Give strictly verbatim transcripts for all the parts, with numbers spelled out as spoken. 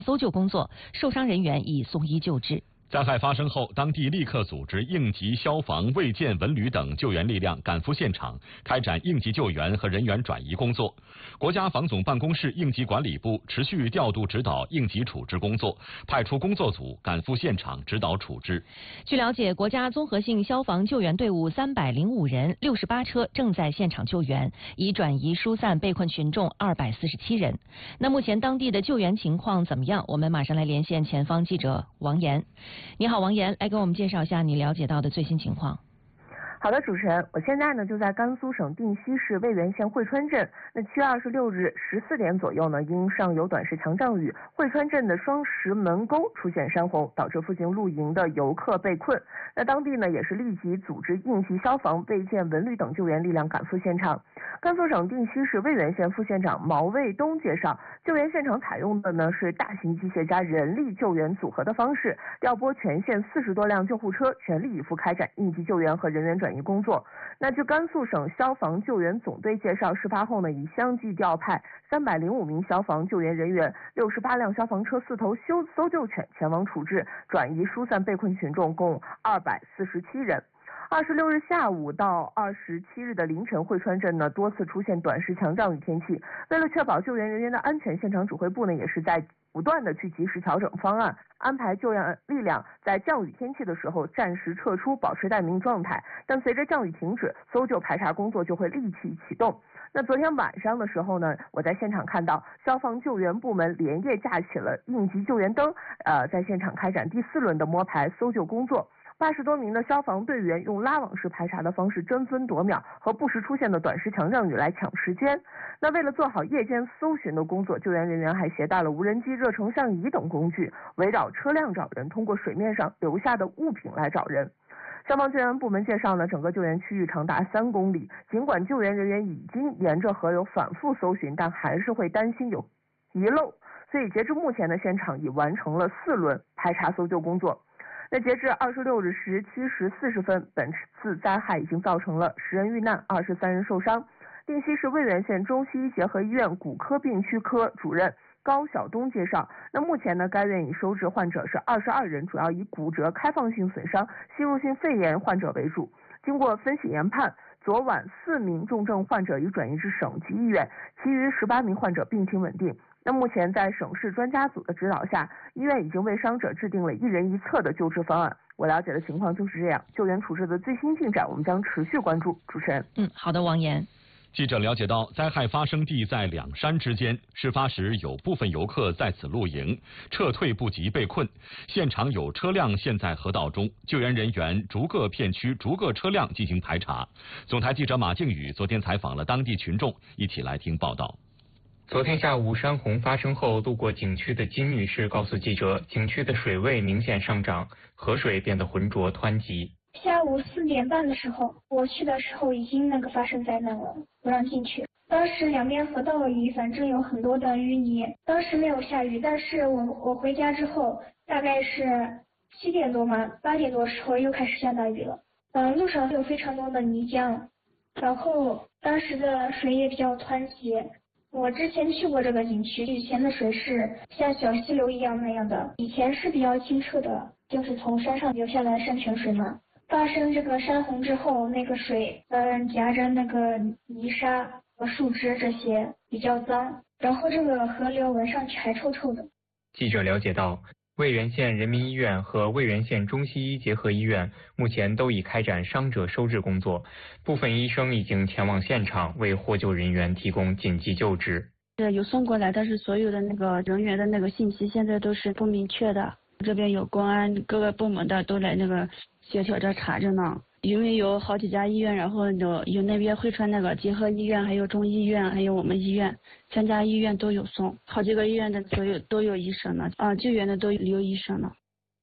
搜救工作，受伤人员已送医救治。 灾害发生后，当地立刻组织应急消防、卫健文旅等救援力量赶赴现场，开展应急救援和人员转移工作。国家防总办公室应急管理部持续调度指导应急处置工作，派出工作组赶赴现场指导处置。 据了解，国家综合性消防救援队伍三百零五人，六十八车正在现场救援，已转移疏散被困群众二百四十七人。那目前当地的救援情况怎么样？我们马上来连线前方记者王岩。你好，王岩，来给我们介绍一下你了解到的最新情况。 好的，主持人，我现在呢就在甘肃省定西市渭源县汇川镇。那七月二十六日十四点左右呢，因上游短时强降雨，汇川镇的双石门沟出现山洪，导致附近露营的游客被困。那当地呢也是立即组织应急消防、卫健文旅等救援力量赶赴现场。甘肃省定西市渭源县副县长毛卫东介绍，救援现场采用的呢是大型机械加人力救援组合的方式，调拨全县四十多辆救护车，全力以赴开展应急救援和人员转移工作。那据甘肃省消防救援总队介绍，事发后呢，已相继调派三百零五名消防救援人员、六十八辆消防车、四头搜搜救犬前往处置、转移疏散被困群众，共二百四十七人。二十六日下午到二十七日的凌晨，汇川镇呢多次出现短时强降雨天气。为了确保救援人员的安全，现场指挥部呢也是在不断的去及时调整方案，安排救援力量在降雨天气的时候暂时撤出，保持待命状态。但随着降雨停止，搜救排查工作就会立即启动。那昨天晚上的时候呢，我在现场看到消防救援部门连夜架起了应急救援灯，呃，在现场开展第四轮的摸排搜救工作。八十多名的消防队员用拉网式排查的方式争分夺秒，和不时出现的短时强降雨来抢时间。那为了做好夜间搜寻的工作，救援人员还携带了无人机、热成像仪等工具，围绕车辆找人，通过水面上留下的物品来找人。消防救援部门介绍呢，整个救援区域长达三公里，尽管救援人员已经沿着河流反复搜寻，但还是会担心有遗漏，所以截至目前的现场已完成了四轮排查搜救工作。那截至二十六日十七时四十分，本次灾害已经造成了十人遇难，二十三人受伤。定西市渭源县中西医结合医院骨科病区科主任高晓东介绍，那目前呢，该院已收治患者是二十二人，主要以骨折开放性损伤、吸入性肺炎患者为主。经过分析研判，昨晚四名重症患者已转移至省级医院，其余十八名患者病情稳定。那目前在省市专家组的指导下，医院已经为伤者制定了一人一策的救治方案。我了解的情况就是这样，救援处置的最新进展我们将持续关注。主持人， 嗯，好的，王岩。 记者了解到，灾害发生地在两山之间，事发时有部分游客在此露营，撤退不及被困，现场有车辆陷在河道中，救援人员逐个片区、逐个车辆进行排查。总台记者马靖宇昨天采访了当地群众，一起来听报道。 昨天下午山洪发生后，路过景区的金女士告诉记者，景区的水位明显上涨，河水变得浑浊湍急。 下午四点半的时候，我去的时候已经那个发生灾难了，不让进去。当时两边河道里反正有很多的淤泥，当时没有下雨，但是我我回家之后大概是七点多嘛，八点多时候又开始下大雨了。嗯，路上有非常多的泥浆，然后当时的水也比较湍急。我之前去过这个景区，以前的水是像小溪流一样那样的，以前是比较清澈的，就是从山上流下来山泉水嘛。发生这个山洪之后，那个水嗯夹着那个泥沙和树枝这些比较脏，然后这个河流闻上去还臭臭的。 记者了解到，渭源县人民医院和渭源县中西医结合医院目前都已开展伤者收治工作，部分医生已经前往现场为获救人员提供紧急救治。 是有送过来，但是所有的那个人员的那个信息现在都是不明确的。这边有公安各个部门的都来那个协调着查着呢，因为有好几家医院，然后有有那边汇川那个结合医院，还有中医院，还有我们医院，三家医院都有送，好几个医院的所有都有医生了，啊，救援的都有医生了。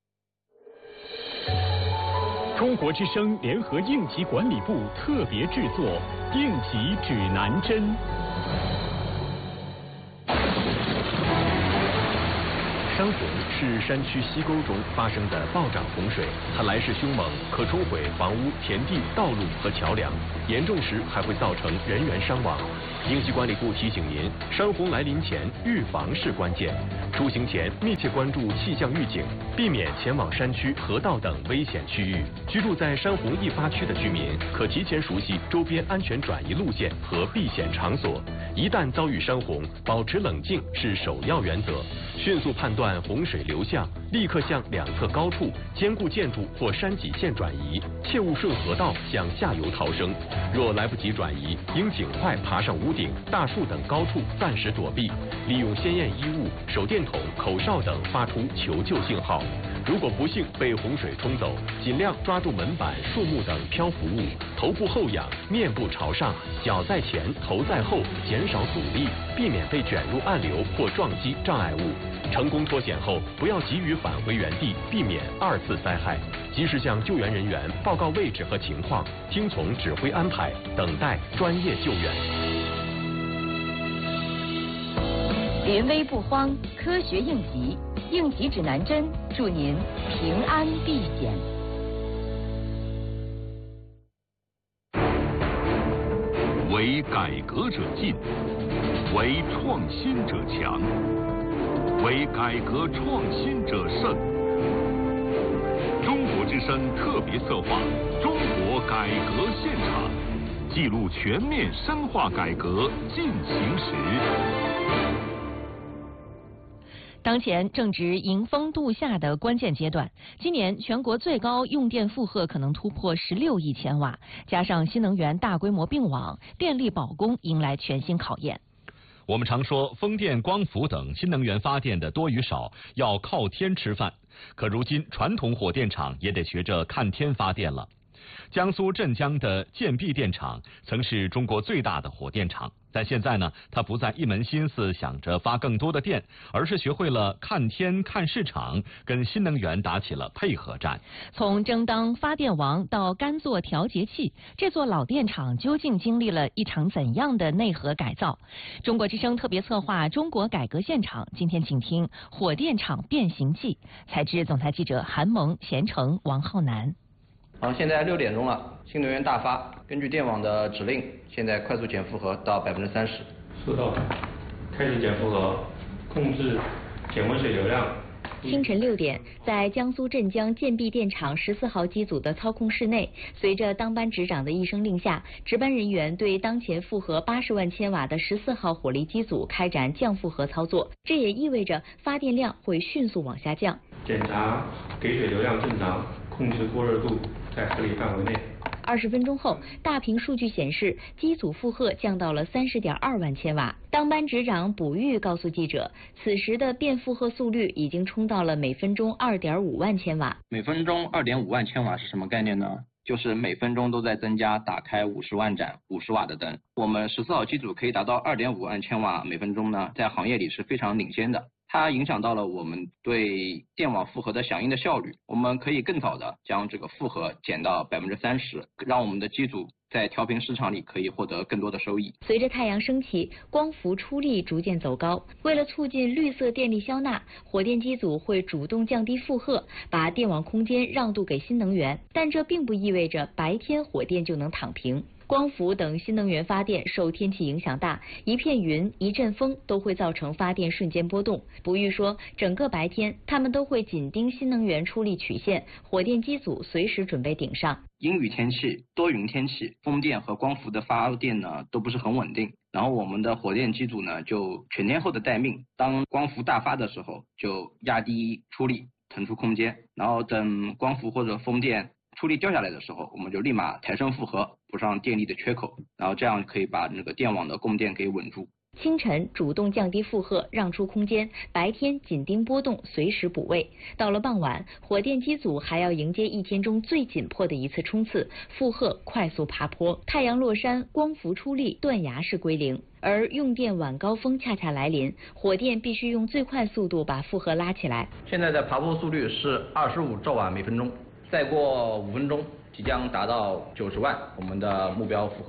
中国之声联合应急管理部特别制作应急指南针。 山洪是山区溪沟中发生的暴涨洪水，它来势凶猛，可冲毁房屋、田地、道路和桥梁，严重时还会造成人员伤亡。应急管理部提醒您，山洪来临前预防是关键，出行前密切关注气象预警，避免前往山区、河道等危险区域。居住在山洪易发区的居民，可提前熟悉周边安全转移路线和避险场所。一旦遭遇山洪，保持冷静是首要原则，迅速判断洪水流向，立刻向两侧高处、坚固建筑或山脊线转移，切勿顺河道向下游逃生。若来不及转移，应尽快爬上屋顶、大树等高处暂时躲避，利用鲜艳衣物、手电筒、口哨等发出求救信号。如果不幸被洪水冲走，尽量抓住门板、树木等漂浮物，头部后仰，面部朝上，脚在前，头在后，减少阻力，避免被卷入暗流或撞击障碍物。成功脱险后，不要急于返回原地，避免二次灾害。及时向救援人员报告位置和情况，听从指挥安排，等待专业救援。 临危不慌，科学应急，应急指南针，祝您平安避险。 为改革者进，为创新者强，为改革创新者胜。中国之声特别策划《中国改革现场》，记录全面深化改革进行时。 当前正值迎峰度夏的关键阶段，今年全国最高用电负荷可能突破十六亿千瓦，加上新能源大规模并网，电力保供迎来全新考验。 我们常说风电、光伏等新能源发电的多与少要靠天吃饭，可如今传统火电厂也得学着看天发电了。江苏镇江的建壁电厂曾是中国最大的火电厂，但现在呢，它不再一门心思想着发更多的电，而是学会了看天看市场，跟新能源打起了配合战。 从争当发电王到甘做调节器，这座老电厂究竟经历了一场怎样的内核改造？中国之声特别策划《中国改革现场》，今天请听《火电厂变形记》，采制总台记者韩萌、贤成、王浩南。 好，现在六点钟了，新能源大发，根据电网的指令，现在快速减负荷到百分之三十。 收到，开始减负荷，控制减温水流量。 清晨六点，在江苏镇江建壁电厂十四号机组的操控室内，随着当班值长的一声令下，值班人员对当前负荷八十万千瓦的十四号火力机组开展降负荷操作，这也意味着发电量会迅速往下降。 检查给水流量正常，控制过热度在合理范围内。 二十分钟后，大屏数据显示，机组负荷降到了三十点二万千瓦。当班值长卜玉告诉记者，此时的变负荷速率已经冲到了每分钟二点五万千瓦。 每分钟二点五万千瓦是什么概念呢？就是每分钟都在增加打开五十万盏五十瓦的灯。我们十四号机组可以达到二点五万千瓦每分钟呢，在行业里是非常领先的。它影响到了我们对电网负荷的响应的效率，我们可以更早的将这个负荷减到百分之三十，让我们的机组在调频市场里可以获得更多的收益。 随着太阳升起，光伏出力逐渐走高，为了促进绿色电力消纳，火电机组会主动降低负荷，把电网空间让渡给新能源，但这并不意味着白天火电就能躺平。光伏等新能源发电受天气影响大，一片云、一阵风都会造成发电瞬间波动。卜玉说，整个白天他们都会紧盯新能源出力曲线，火电机组随时准备顶上。 阴雨天气、多云天气，风电和光伏的发电呢都不是很稳定，然后我们的火电机组呢就全天候的待命，当光伏大发的时候就压低出力，腾出空间，然后等光伏或者风电出力掉下来的时候，我们就立马抬升负荷，补上电力的缺口，然后这样可以把那个电网的供电给稳住。 清晨主动降低负荷，让出空间；白天紧盯波动，随时补位。到了傍晚，火电机组还要迎接一天中最紧迫的一次冲刺，负荷快速爬坡。太阳落山，光伏出力，断崖式归零。而用电晚高峰恰恰来临，火电必须用最快速度把负荷拉起来。 现在的爬坡速率是二十五兆瓦每分钟。再过五分钟，即将达到九十万，我们的目标负荷。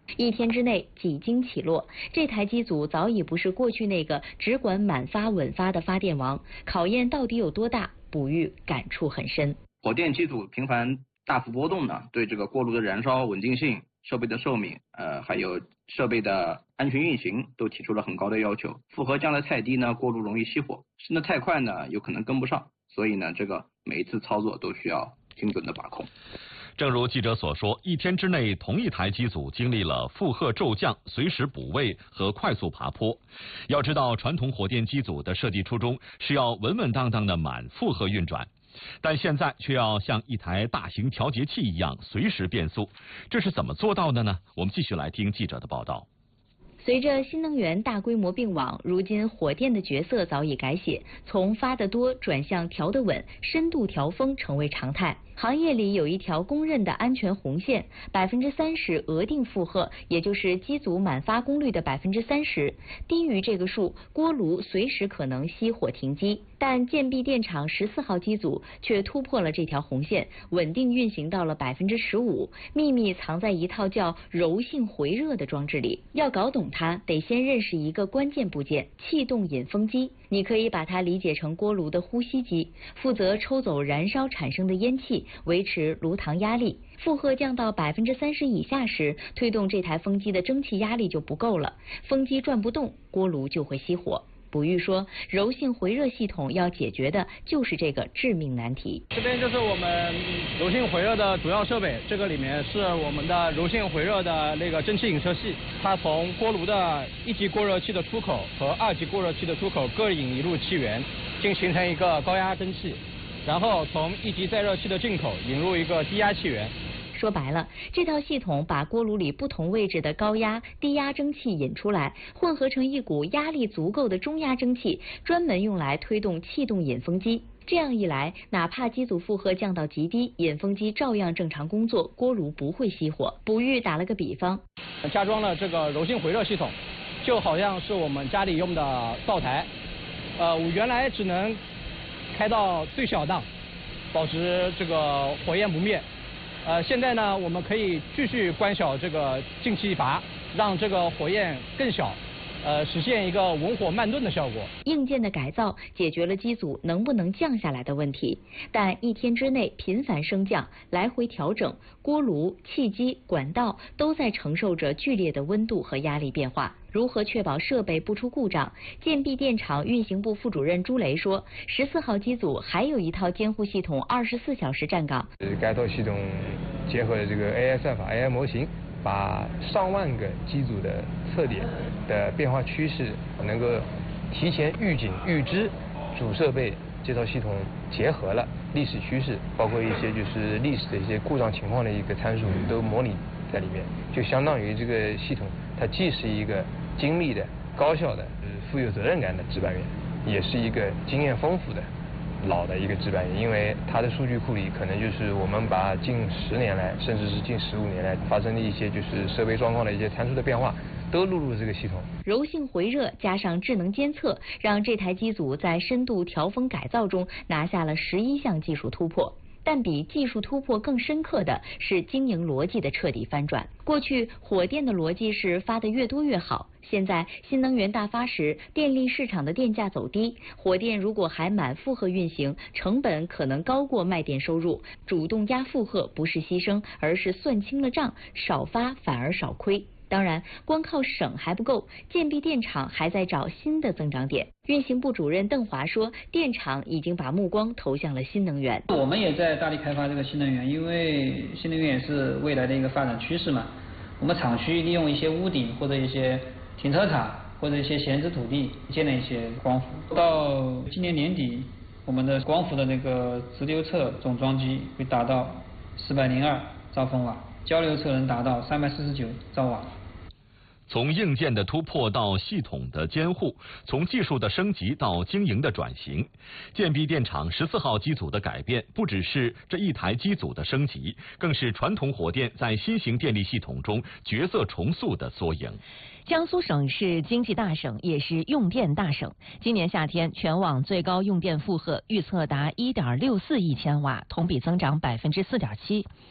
一天之内几经起落，这台机组早已不是过去那个只管满发稳发的发电王，考验到底有多大，卜玉感触很深。 火电机组频繁大幅波动呢，对这个锅炉的燃烧稳定性、设备的寿命，呃，还有设备的安全运行都提出了很高的要求。负荷降得太低呢，锅炉容易熄火；升得太快呢，有可能跟不上。所以呢，这个每一次操作都需要精准的把控。 正如记者所说，一天之内，同一台机组经历了负荷骤降、随时补位和快速爬坡。要知道，传统火电机组的设计初衷是要稳稳当当的满负荷运转，但现在却要像一台大型调节器一样随时变速，这是怎么做到的呢？我们继续来听记者的报道。 随着新能源大规模并网，如今火电的角色早已改写，从发得多转向调得稳，深度调峰成为常态。行业里有一条公认的安全红线，百分之三十额定负荷，也就是机组满发功率的百分之三十，低于这个数，锅炉随时可能熄火停机。但建碧电厂十四号机组却突破了这条红线，稳定运行到了百分之十五，秘密藏在一套叫柔性回热的装置里。要搞懂它，得先认识一个关键部件——气动引风机。你可以把它理解成锅炉的呼吸机，负责抽走燃烧产生的烟气，维持炉膛压力。负荷降到百分之三十以下时，推动这台风机的蒸汽压力就不够了，风机转不动，锅炉就会熄火。卜玉说，柔性回热系统要解决的就是这个致命难题。 这边就是我们柔性回热的主要设备，这个里面是我们的柔性回热的那个蒸汽引射器，它从锅炉的一级过热器的出口和二级过热器的出口各引一路气源，并形成一个高压蒸汽，然后从一级再热器的进口引入一个低压气源。 说白了，这套系统把锅炉里不同位置的高压、低压蒸汽引出来，混合成一股压力足够的中压蒸汽，专门用来推动气动引风机。这样一来，哪怕机组负荷降到极低，引风机照样正常工作，锅炉不会熄火。卜玉打了个比方， 加装了这个柔性回热系统，就好像是我们家里用的灶台，呃，我原来只能开到最小档，保持这个火焰不灭。呃，现在呢，我们可以继续关小这个进气阀，让这个火焰更小，呃，实现一个文火慢炖的效果。 硬件的改造解决了机组能不能降下来的问题，但一天之内频繁升降、来回调整，锅炉、气机、管道都在承受着剧烈的温度和压力变化。如何确保设备不出故障？建碧电厂运行部副主任朱雷说，十四号机组还有一套监护系统，二十四小时站岗。 该套系统结合了这个 A I 算法、A I 模型，把上万个机组的测点的变化趋势能够提前预警预知，主设备这套系统结合了历史趋势，包括一些就是历史的一些故障情况的一个参数都模拟在里面，就相当于这个系统它既是一个精密的、高效的、富有责任感的值班员，也是一个经验丰富的老的一个值班员，因为它的数据库里可能就是我们把近十年来，甚至是近十五年来发生的一些就是设备状况的一些参数的变化，都录入了这个系统。 柔性回热加上智能监测，让这台机组在深度调峰改造中拿下了十一项技术突破。但比技术突破更深刻的是经营逻辑的彻底翻转。过去火电的逻辑是发得越多越好，现在新能源大发时，电力市场的电价走低，火电如果还满负荷运行，成本可能高过卖电收入，主动压负荷不是牺牲，而是算清了账，少发反而少亏。当然，光靠省还不够，建碧电厂还在找新的增长点。运行部主任邓华说，电厂已经把目光投向了新能源。 我们也在大力开发这个新能源，因为新能源也是未来的一个发展趋势嘛。我们厂区利用一些屋顶或者一些停车场或者一些闲置土地建了一些光伏。到今年年底，我们的光伏的那个直流侧总装机会达到四百零二兆风瓦，交流侧能达到三百四十九兆瓦。 从硬件的突破到系统的监护，从技术的升级到经营的转型，建碧电厂十四号机组的改变，不只是这一台机组的升级，更是传统火电在新型电力系统中角色重塑的缩影。 江苏省是经济大省，也是用电大省。今年夏天，全网最高用电负荷预测达 一点六四亿千瓦，同比增长百分之四点七。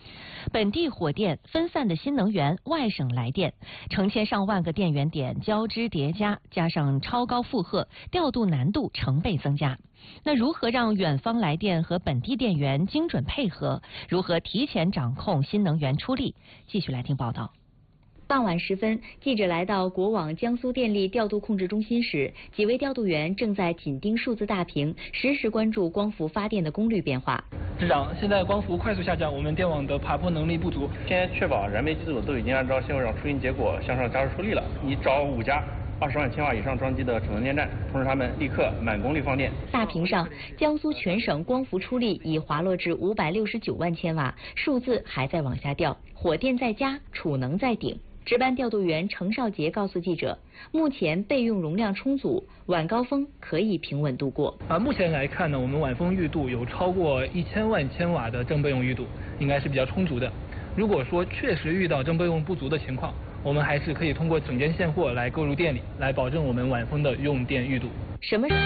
本地火电、分散的新能源、外省来电，成千上万个电源点交织叠加，加上超高负荷，调度难度成倍增加。那如何让远方来电和本地电源精准配合？如何提前掌控新能源出力？继续来听报道。 傍晚时分，记者来到国网江苏电力调度控制中心时，几位调度员正在紧盯数字大屏，实时关注光伏发电的功率变化。 支长，现在光伏快速下降，我们电网的爬坡能力不足。 现在确保燃煤机组都已经按照现场出行结果向上加速出力了。你找五家二十万千瓦以上装机的储能电站，通知他们立刻满功率放电。 大屏上，江苏全省光伏出力已滑落至五百六十九万千瓦，数字还在往下掉。火电在加，储能在顶。值班调度员程少杰告诉记者，目前备用容量充足，晚高峰可以平稳度过。 啊，目前来看呢，我们晚风裕度有超过一千万千瓦的正备用裕度，应该是比较充足的。如果说确实遇到正备用不足的情况，我们还是可以通过整件现货来购入电力，来保证我们晚风的用电裕度。 什么？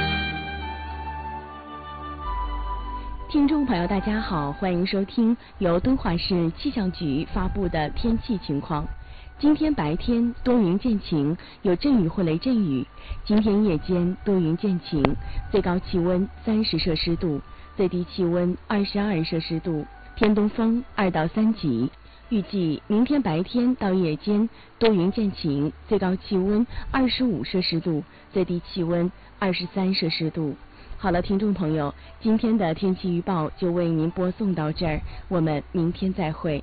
听众朋友，大家好，欢迎收听由敦化市气象局发布的天气情况。今天白天多云见晴，有阵雨或雷阵雨。今天夜间多云见晴，最高气温三十摄氏度，最低气温二十二摄氏度，偏东风二到三级。预计明天白天到夜间多云见晴，最高气温二十五摄氏度，最低气温二十三摄氏度。好了，听众朋友，今天的天气预报就为您播送到这儿，我们明天再会。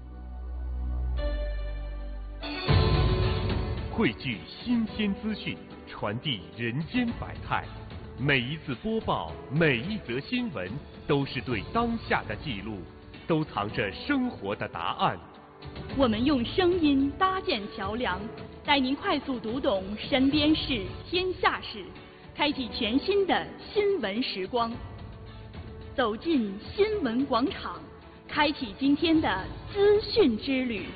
汇聚新鲜资讯，传递人间百态。每一次播报，每一则新闻，都是对当下的记录，都藏着生活的答案。 我们用声音搭建桥梁，带您快速读懂身边事、天下事，开启全新的新闻时光。走进新闻广场，开启今天的资讯之旅。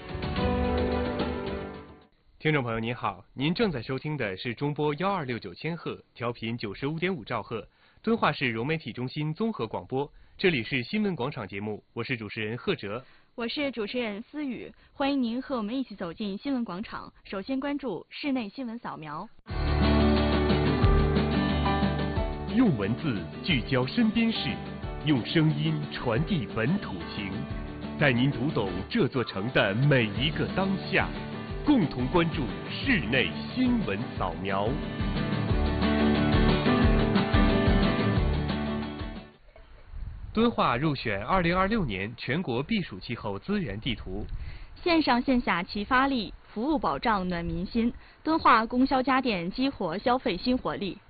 听众朋友您好，您正在收听的是中波幺二六九千赫，调频九十五点五兆赫，敦化市融媒体中心综合广播。这里是新闻广场节目，我是主持人贺哲， 我是主持人思雨，欢迎您和我们一起走进新闻广场。首先关注室内新闻扫描。 用文字聚焦身边事，用声音传递本土情，带您读懂这座城的每一个当下。共同关注室内新闻扫描。 敦化入选二零二六年全国避暑气候资源地图。 线上线下齐发力，服务保障暖民心。敦化供销家电激活消费新活力。